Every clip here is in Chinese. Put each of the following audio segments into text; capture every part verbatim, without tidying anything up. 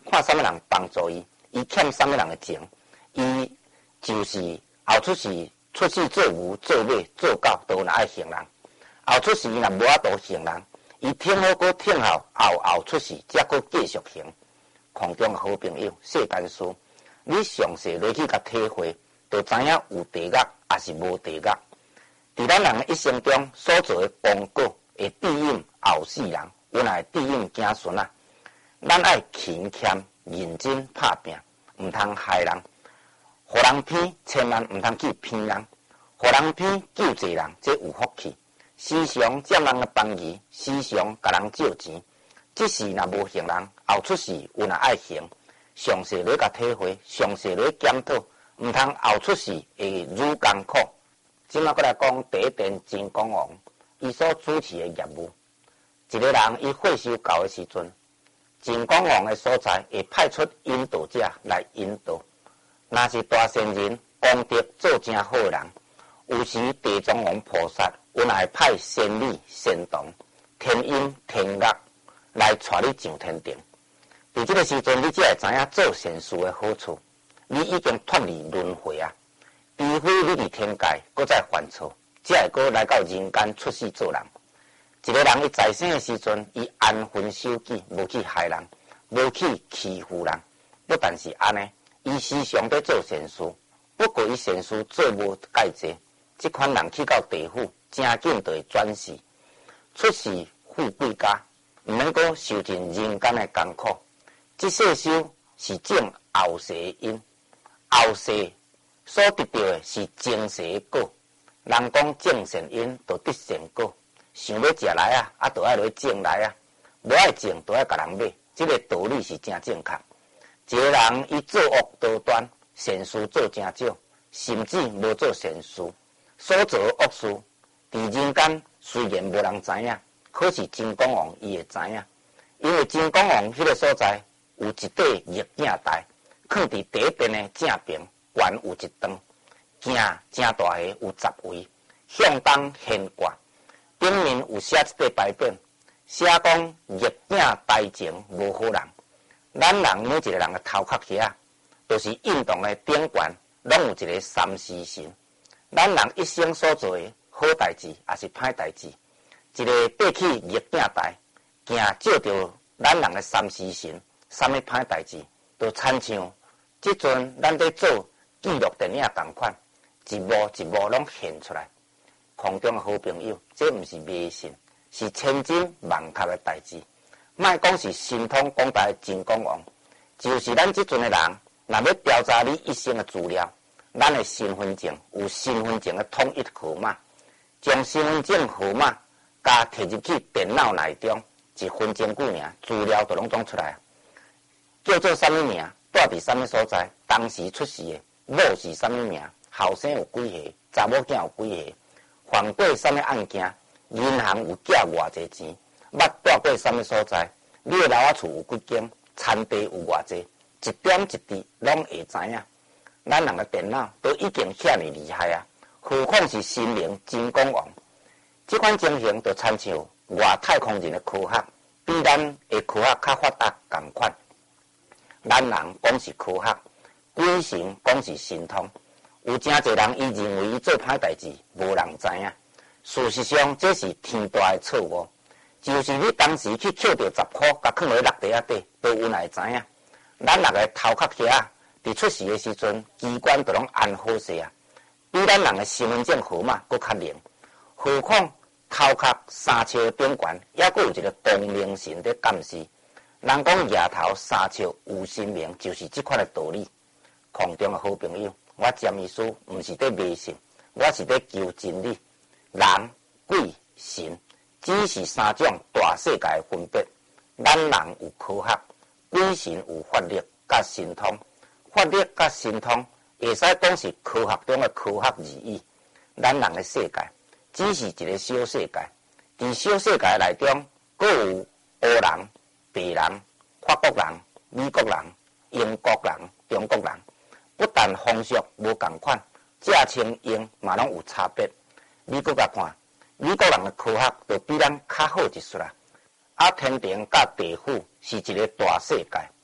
看什么人帮助伊，伊欠什么人的情，伊就是后出世出世做牛、做马、做狗，都有爱行人。后出世若无法度行人，伊听好过听后，后后出世才搁继续行。空中的好朋友，世间事，你详细落去甲体会，就知影有地狱还是无地狱。伫咱人一生中所做的功果，会庇荫后世人，有来庇荫子孙啊。咱爱勤俭认真拍拼，毋通害人。互人偏，千万毋通去偏人。互人偏救济人，这有福气。时常占人的便宜，时常甲人借钱。即时若无行人，后出世有若爱行。详细来甲体会，详细来检讨，毋通后出世会愈艰苦。即马过来讲第一殿真公王，伊所主持的业务。一个人伊岁数到的时阵，真公王的所在会派出引导者来引导。若是大善人，功德做真好的人，有时地藏王菩萨有来派仙女、仙童、天鹰、天乐来带你上天庭。伫这个时阵，你才会知影做善事的好处。你已经脱离轮回啊！除非你伫天界，搁再犯错，才会搁来到人间出世做人。一个人伊在生的时阵，伊安分守己，无去害人，无去欺负人。不但是安尼，伊时常在做善事。不过伊善事做无介济，这款人去到地府，真紧就会转世，出世富贵家，毋免搁受尽人间的艰苦。这世修是种后世的因，后世所得到的是前世的果。人讲种善因，就得善果。想要食来啊，啊，就爱来种来啊。无爱种，就爱甲人买。这个道理是真正确。一个人伊作恶多端，善事做真少，甚至无做善事，所做恶事，伫人间虽然无人知影，可是真公王伊会知影。因为真公王迄个所在有一块玉镜台，放伫第一殿的正边，悬有一张镜，正大个，有十位，向东悬挂。顶面有写一块牌匾，写讲玉镜台前无好人。咱人每一个人的头壳遐，都是印堂的顶悬，拢有一个三尸神。咱人一生所做的好代志，也是歹代志，一个爬起玉镜台，惊照着咱人的三尸神，什么歹代志，都亲像即阵咱在做纪录电影同款，一幕一幕拢现出来。空中的好朋友，这毋是迷信，是千真万确的代志。莫讲是神通广大的真公王，就是咱即阵的人，若要调查你一生的资料，咱的身份证有身份证的统一号码，将身份证号码加摕入去电脑内中，一分钟几尔，资料就拢装出来。叫做什么名，住伫什么所在，当时出世的，某是什么名，后生有几岁，查某囝有几岁。犯过什么案件？银行有借偌济钱？捌住过什么所在？你的老仔厝有几间？田地有偌济？一点一滴拢会知影。咱人的电脑都已经遐尼厉害啊，何况是心灵真公王？这款情形就亲像外太空人的科学，比咱的科学较发达同款。咱人讲是科学，鬼神讲是神通。有真侪人，伊认为伊做歹代志，无人知影。事实上，这是天大的错误。就是你当时去捡到十块，甲放喺落地下底，都有人会知影。咱六个头壳遐，伫出世的时阵，机关都拢安好势啊，比咱人的身份证号码搁较灵。何况头壳三笑顶悬，还阁有一个光明神在监视。人讲夜头三笑有神明，就是这款的道理。空中的好朋友。我占意思毋是在迷信，我是在求真理。人、鬼、神，只是三种大世界的分别。咱人有科学，鬼神有法力甲神通。法力甲神通，会使讲是科学中的科学而已。咱人的世界，只是一个小世界。伫小世界内中，阁有黑人、白人、法国人、美国人、英国人、中国人。不但风俗无共款，食穿用嘛拢有差别。你搁甲看，美国人的科学就比咱较好一丝啦。啊，天庭甲地府是一个大世界，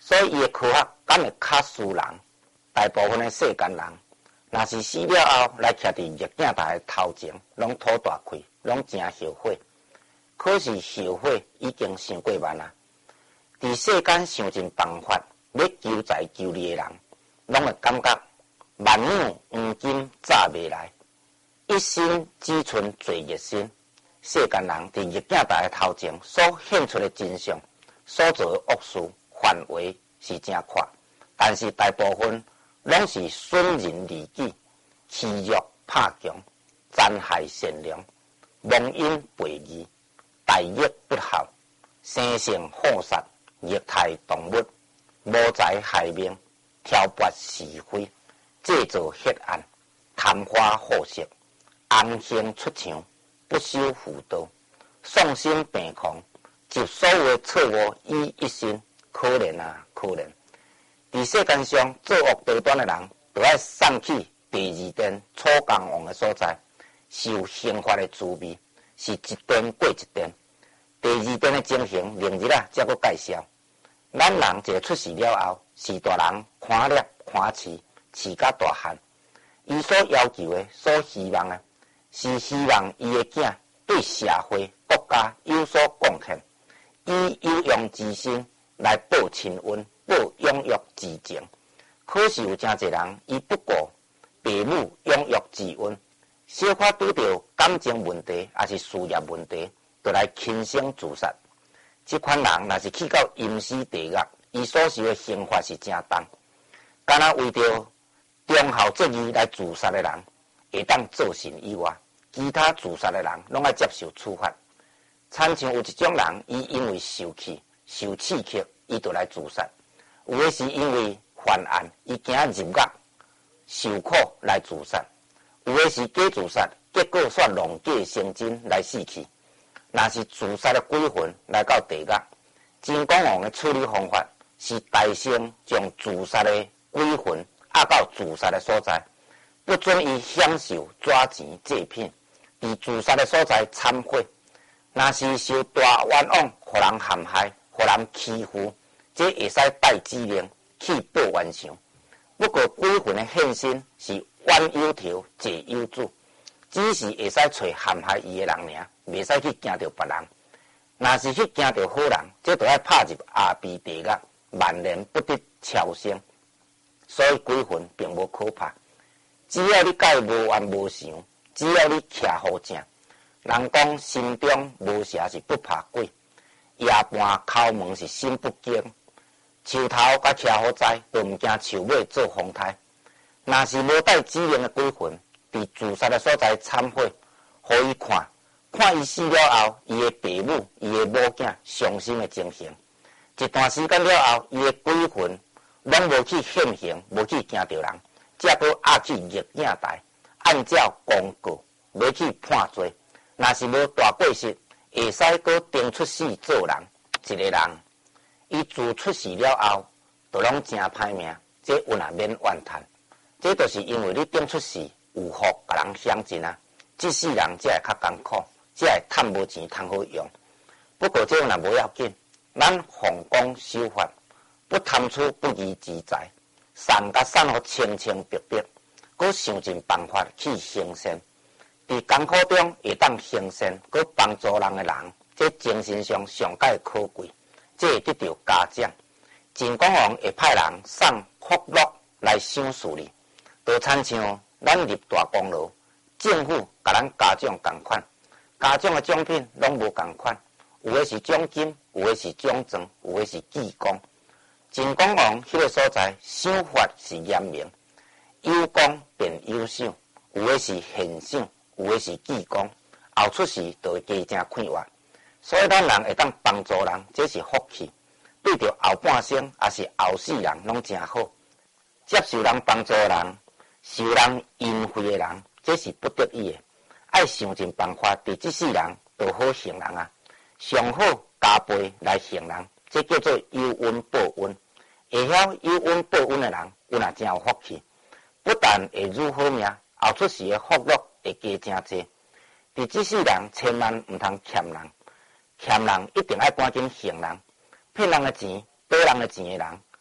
所以伊的科学敢会较输人。大部分的世间人，若是死了后来徛伫月镜台的头前，拢吐大气，拢真后悔。可是后悔已经伤过万啊！伫世间想尽办法要求财求利的人，拢会感觉万物黄金早未来，一心只存罪业心。世间人伫月镜台的头前所显出的真相，所做的恶事范围是真宽，但是大部分拢是损人利己、欺弱怕强、残害善良、妄因背义、大逆不孝、生性好杀、虐待动物、无才害命、挑拨是非、制造黑暗、贪花好色、暗行出墙、不修妇道、丧心病狂，集所有的错误于一身，可怜啊，可怜！伫世间上作恶多端的人，就要送去第二殿楚江王的所在，受刑罚的滋味，是一殿过一殿。第二殿的情形，明日啊，才搁介绍。咱人一个出世了后，是大人看猎看饲，饲甲大汉。伊所要求的、所希望的，是希望伊的囝对社会、国家有所贡献，以有用之心来报亲恩、报养育之情。可是有真侪人，伊不顾父母养育之恩，小可拄到感情问题，还是事业问题，就来轻生自杀。这款人若是去到阴司地狱，伊所受的刑罚是真重。敢若为着忠孝节义来自杀的人，会当做神以外，其他自杀的人拢要接受处罚。亲像有一种人，伊因为受气、受刺激，伊就来自杀；有的是因为犯案，伊惊入狱、受苦来自杀；有的是假自杀，结果煞弄假成真来死去。若是自杀的鬼魂来到地狱，真公王的处理方法是大声将自杀的鬼魂押到自杀的所在，不准伊享受纸钱祭品，伫自杀的所在忏悔。若是受大冤枉，互人陷害，互人欺负，这会使带指令去报冤偿。不过鬼魂的现身是冤有头，债有主，只是会使找陷害伊的人尔，袂使去惊到别人。若是去惊到好人，这就要拍入阿鼻地狱，万年不得超生。所以鬼魂并无可怕，只要你甲伊无冤无偿，只要你徛好正。人讲心中无邪是不怕鬼，夜半叩门是心不惊。树头甲徛好在，都毋惊树尾做风台。若是无带指令的鬼魂，伫自杀的所在忏悔，互伊看，看伊死了后，伊的父母、伊的某囝伤心的情形。一段时间了后，伊的鬼魂拢无去现形，无去惊到人，才搁押去月镜台，按照公告要去判罪。若是无大过失，会使搁定出世做人。一个人，伊自出世了后，就拢真歹命，这有哪免怨叹？这就是因为你定出世有福，甲人相近啊。这世人才会较艰苦，才会趁无钱通好用。不过这若无要紧，咱奉公守法，不贪取不义之财，善甲善互清清白白，搁想尽办法去行善。伫艰苦中会当行善，搁帮助人的人，这精神上上界可贵，这会得到嘉奖。真公王会派人送福禄来赏赐你，就亲像咱入大功劳，政府甲咱嘉奖同款，嘉奖的奖品拢无同款，有的是奖金，有的是奖状，有的是记功。真公王迄个所在，赏法是严明，有功便有赏，有的是现赏。有的是记功，后出世就会加正快活。所以咱人会当帮助人，这是福气。对着后半生也是后世人拢真好。接受人帮助的人，受人恩惠的人，这是不得已的。爱想尽办法，伫这世人都好行人啊。上好加倍来行人，这叫做有恩报恩。会晓有恩报恩的人，有若真有福气，不但会入好命，后出世的福禄会加真多。伫这世人千万毋通欠人，欠人一定要赶紧还人。骗人的钱、倒人的钱的人，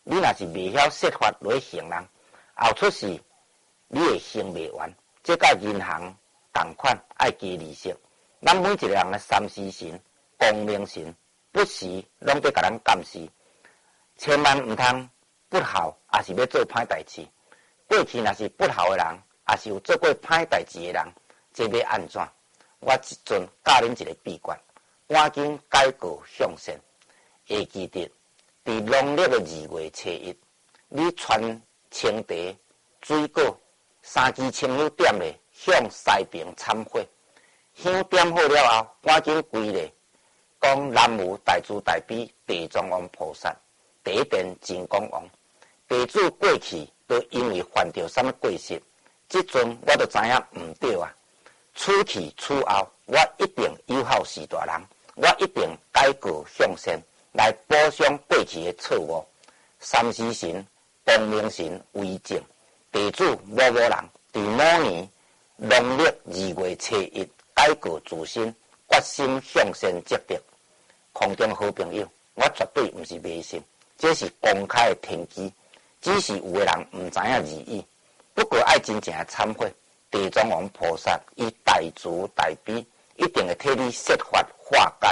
你若是未晓设法来行人，后出事你会行袂完。这甲银行同款，爱加利息。咱每一个人嘅三思神、光明神，不时拢在甲咱监视，千万毋通不孝，也是要做歹代志。过去若是不孝嘅人，也是有做过歹代志嘅人，这要安怎？我即阵教恁一个秘诀，赶紧改过向善。会记得，伫农历嘅二月初一，你传青茶、水果、三支清香点咧，向西边参会。香点好了后，赶紧归咧，讲南无大慈大悲地藏王菩萨，第一殿金刚王。地主过去都因为犯着什么过失，即阵我就知影毋对啊。此去此后，我一定有孝事大人，我一定改过向善，来补偿过去的错误。三思神、光明神为证，地主某某人伫某年农历二月初一改过自新，决心向善积德。空中好朋友，我绝对毋是迷信，这是公开的天机。只是有的人毋知影而已。不过爱真正的忏悔，地藏王菩萨以大慈大悲，一定会替你设法化解。